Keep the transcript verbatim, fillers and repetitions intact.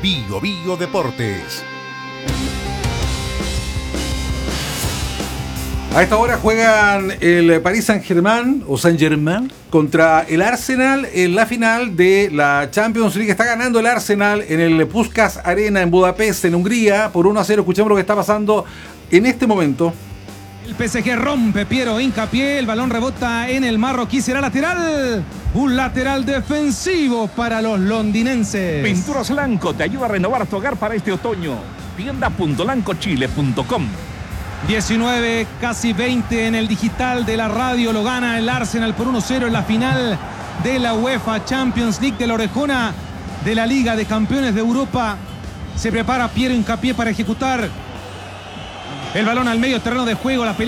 Bio Bio Deportes. A esta hora juegan el Paris Saint-Germain o Saint-Germain contra el Arsenal en la final de la Champions League. Está ganando el Arsenal en el Puskás Arena en Budapest, en Hungría, por uno a cero. Escuchemos lo que está pasando en este momento. El P S G rompe, Piero hincapié, el balón rebota en el marroquí, será lateral. Un lateral defensivo para los londinenses. Pinturas Lanco te ayuda a renovar tu hogar para este otoño. tienda punto lanco chile punto com. diecinueve, casi veinte en el digital de la radio. Lo gana el Arsenal por uno cero en la final de la UEFA Champions League de la Orejona de la Liga de Campeones de Europa. Se prepara Piero hincapié para ejecutar el balón al medio terreno de juego. La pelea